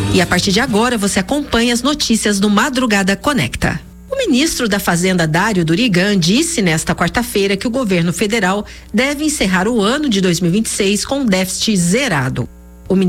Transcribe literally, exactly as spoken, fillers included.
E a partir de agora você acompanha as notícias do Madrugada Conecta. O ministro da Fazenda, Dário Durigan, disse nesta quarta-feira que o governo federal deve encerrar o ano de dois mil e vinte e seis com déficit zerado.